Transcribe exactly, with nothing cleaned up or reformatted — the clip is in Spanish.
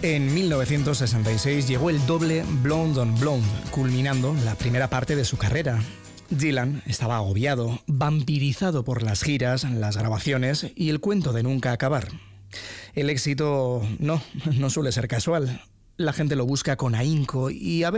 En mil novecientos sesenta y seis llegó el doble Blonde on Blonde, culminando la primera parte de su carrera. Dylan estaba agobiado, vampirizado por las giras, las grabaciones y el cuento de nunca acabar. El éxito no, no suele ser casual. La gente lo busca con ahínco y a veces